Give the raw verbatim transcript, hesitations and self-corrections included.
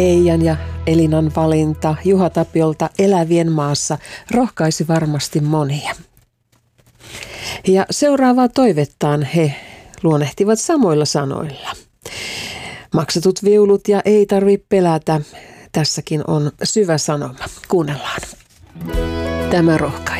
Eijan ja Elinan valinta Juha Tapiolta Elävien maassa rohkaisi varmasti monia. Ja seuraavaa toivettaan he luonnehtivat samoilla sanoilla. Maksatut viulut ja ei tarvitse pelätä. Tässäkin on syvä sanoma. Kuunnellaan. Tämä rohkaisee.